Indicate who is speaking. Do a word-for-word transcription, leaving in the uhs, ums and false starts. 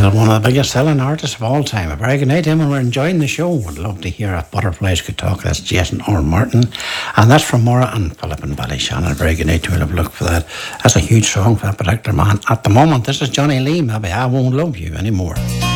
Speaker 1: Still one of the biggest selling artists of all time. A very good night to him, and we're enjoying the show. Would love to hear if Butterflies Could Talk. That's Jason R. Martin. And that's from Maura and Philip and Ballyshannon. A very good night to him. Have a look for that. That's a huge song for that particular man. At the moment, this is Johnny Lee. Maybe I Won't Love You Anymore.